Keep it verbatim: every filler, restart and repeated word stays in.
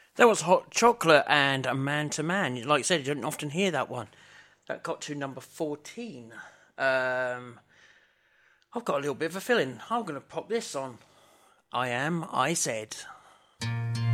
That was Hot Chocolate and a Man to Man. Like I said, you don't often hear that one. That got to number fourteen. Um, I've got a little bit of a feeling. I'm going to pop this on. I am, I said.